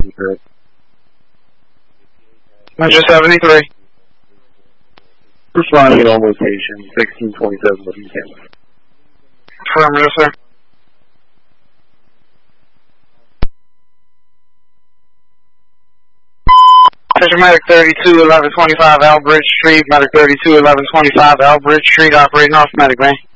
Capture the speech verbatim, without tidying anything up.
Metro seventy-three. Responding on location, sixteen twenty-seven Living Campus. Affirmative, sir. Metro Medic thirty-two eleven twenty-five Elbridge Street, Medic thirty-two eleven twenty-five Elbridge Street, operating off Medic, man.